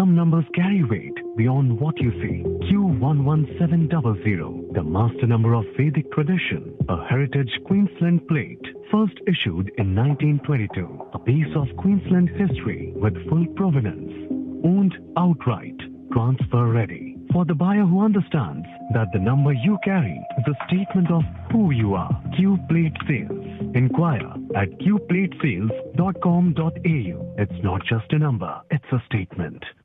Some numbers carry weight beyond what you see. Q11700, the master number of Vedic tradition, a heritage Queensland plate, first issued in 1922. A piece of Queensland history with full provenance. Owned outright. Transfer ready. For the buyer who understands that the number you carry is a statement of who you are. Q Plate Sales. Inquire at qplatesales.com.au. It's not just a number, it's a statement.